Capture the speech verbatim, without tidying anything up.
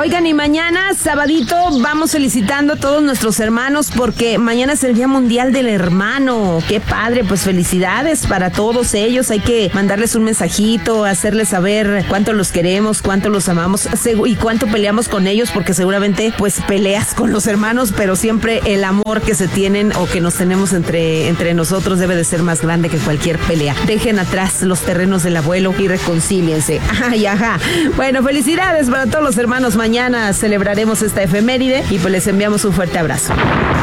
Oigan, y mañana, sabadito, vamos felicitando a todos nuestros hermanos porque mañana es el Día Mundial del Hermano. Qué padre, pues felicidades para todos ellos. Hay que mandarles un mensajito, hacerles saber cuánto los queremos, cuánto los amamos y cuánto peleamos con ellos, porque seguramente pues peleas con los hermanos, pero siempre el amor que se tienen o que nos tenemos entre, entre nosotros debe de ser más grande que cualquier pelea. Dejen atrás los terrenos del abuelo y reconcíliense. Ay, ajá. Bueno, felicidades para todos los hermanos. Mañana celebraremos esta efeméride y pues les enviamos un fuerte abrazo.